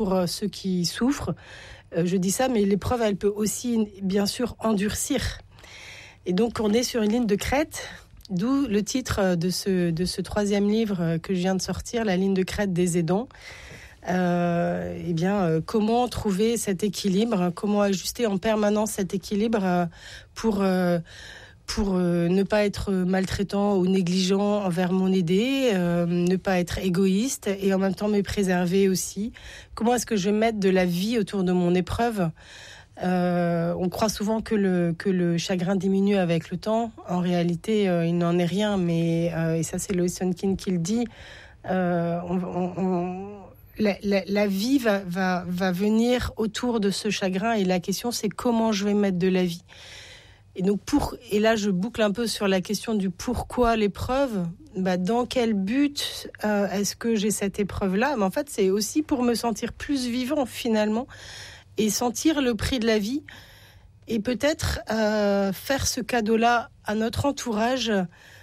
pour ceux qui souffrent. Je dis ça, mais l'épreuve, elle peut aussi, bien sûr, endurcir. Et donc, on est sur une ligne de crête, d'où le titre de ce troisième livre que je viens de sortir, La ligne de crête des aidants. Comment trouver cet équilibre, comment ajuster en permanence cet équilibre pour ne pas être maltraitant ou négligent envers mon aidé, ne pas être égoïste et en même temps me préserver aussi. Comment est-ce que je vais mettre de la vie autour de mon épreuve ? On croit souvent que le chagrin diminue avec le temps. En réalité, il n'en est rien, mais et ça c'est Lois Sonkin qui le dit. La vie va venir autour de ce chagrin et la question c'est comment je vais mettre de la vie. Et donc et là je boucle un peu sur la question du pourquoi l'épreuve. Dans quel but est-ce que j'ai cette épreuve-là ? Mais en fait c'est aussi pour me sentir plus vivant finalement et sentir le prix de la vie et peut-être faire ce cadeau-là à notre entourage.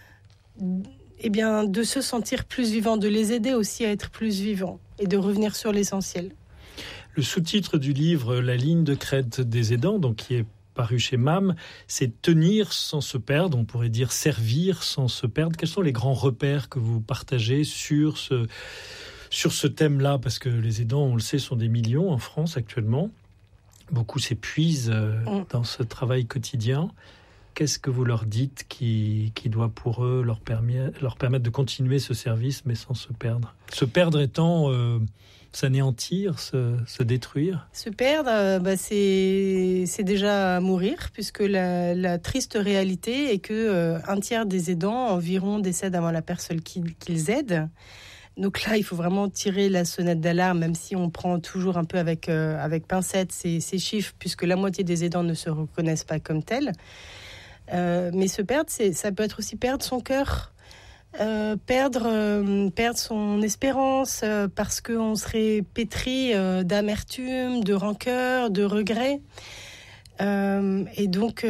De se sentir plus vivant, de les aider aussi à être plus vivants et de revenir sur l'essentiel. Le sous-titre du livre La ligne de crête des aidants, donc qui est paru chez MAM, c'est tenir sans se perdre, on pourrait dire servir sans se perdre. Quels sont les grands repères que vous partagez sur ce thème-là ? Parce que les aidants, on le sait, sont des millions en France actuellement. Beaucoup s'épuisent dans ce travail quotidien. Qu'est-ce que vous leur dites qui doit pour eux leur permettre de continuer ce service mais sans se perdre ? Se perdre étant s'anéantir, se détruire ? Se perdre, c'est déjà mourir, puisque la triste réalité est que un tiers des aidants environ décèdent avant la personne qu'ils aident. Donc là, il faut vraiment tirer la sonnette d'alarme, même si on prend toujours un peu avec pincette ces chiffres, puisque la moitié des aidants ne se reconnaissent pas comme tels. Mais se perdre, ça peut être aussi perdre son cœur, perdre son espérance, parce qu'on serait pétri d'amertume, de rancœur, de regret. Et donc,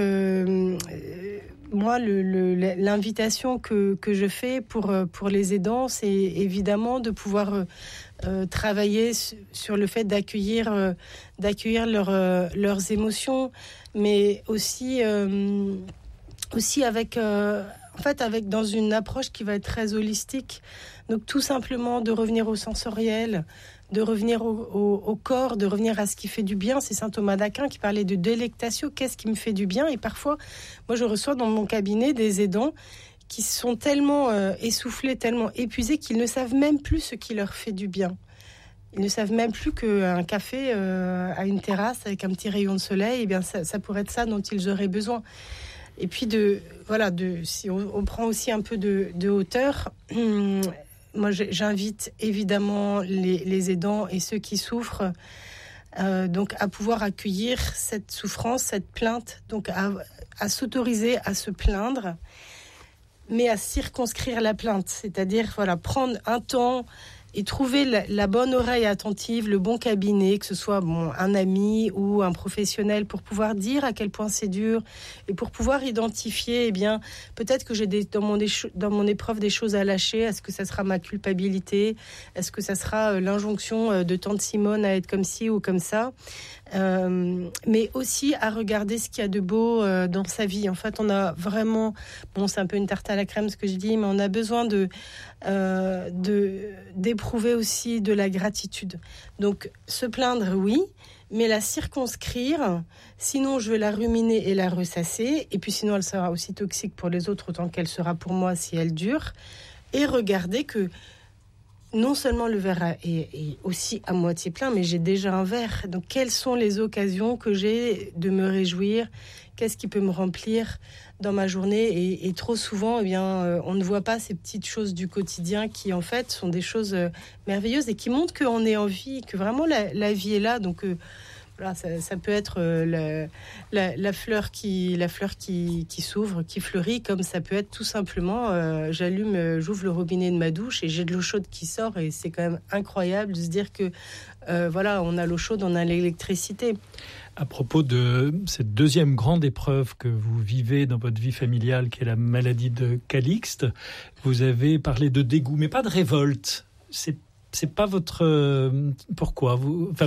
moi, l'invitation que je fais pour les aidants, c'est évidemment de pouvoir travailler sur le fait d'accueillir leurs émotions, mais aussi avec dans une approche qui va être très holistique. Donc tout simplement de revenir au sensoriel, de revenir au corps, de revenir à ce qui fait du bien. C'est saint Thomas d'Aquin qui parlait de délectatio, qu'est-ce qui me fait du bien ? Et parfois, moi je reçois dans mon cabinet des aidants qui sont tellement essoufflés, tellement épuisés qu'ils ne savent même plus ce qui leur fait du bien. Ils ne savent même plus qu'un café à une terrasse avec un petit rayon de soleil, ça pourrait être ça dont ils auraient besoin. Et puis si on prend aussi un peu de hauteur, moi j'invite évidemment les aidants et ceux qui souffrent donc à pouvoir accueillir cette souffrance, cette plainte, donc à s'autoriser à se plaindre, mais à circonscrire la plainte, c'est-à-dire prendre un temps et trouver la bonne oreille attentive, le bon cabinet, que ce soit un ami ou un professionnel, pour pouvoir dire à quel point c'est dur et pour pouvoir identifier, peut-être que j'ai dans mon épreuve des choses à lâcher. Est-ce que ça sera ma culpabilité ? Est-ce que ça sera l'injonction de tante Simone à être comme ci ou comme ça ? Mais aussi à regarder ce qu'il y a de beau dans sa vie. En fait, on a vraiment... c'est un peu une tarte à la crème ce que je dis, mais on a besoin d'éprouver aussi de la gratitude. Donc, se plaindre, oui, mais la circonscrire, sinon je vais la ruminer et la ressasser, et puis sinon elle sera aussi toxique pour les autres autant qu'elle sera pour moi si elle dure, et regarder que non seulement le verre est aussi à moitié plein, mais j'ai déjà un verre. Donc, quelles sont les occasions que j'ai de me réjouir ? Qu'est-ce qui peut me remplir dans ma journée ? Et trop souvent, on ne voit pas ces petites choses du quotidien qui, en fait, sont des choses merveilleuses et qui montrent qu'on est en vie, que vraiment la vie est là. Donc, ça peut être la fleur qui s'ouvre, qui fleurit, comme ça peut être tout simplement, j'ouvre le robinet de ma douche et j'ai de l'eau chaude qui sort, et c'est quand même incroyable de se dire que on a l'eau chaude, on a l'électricité. À propos de cette deuxième grande épreuve que vous vivez dans votre vie familiale, qui est la maladie de Calixte, vous avez parlé de dégoût, mais pas de révolte. C'est c'est pas votre pourquoi vous